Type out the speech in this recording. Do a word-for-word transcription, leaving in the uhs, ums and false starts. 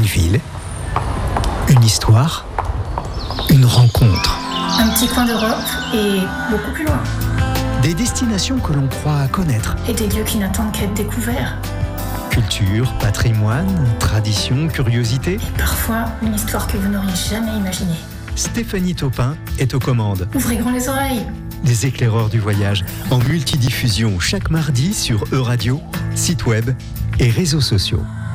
ville, une histoire, une rencontre. Un petit coin d'Europe et beaucoup plus loin. Des destinations que l'on croit connaître. Et des lieux qui n'attendent qu'à être découverts. Culture, patrimoine, tradition, curiosité. Et parfois, une histoire que vous n'auriez jamais imaginée. Stéphanie Taupin est aux commandes. Ouvrez grand les oreilles. Les éclaireurs du voyage, en multidiffusion chaque mardi sur Euradio, site web et réseaux sociaux.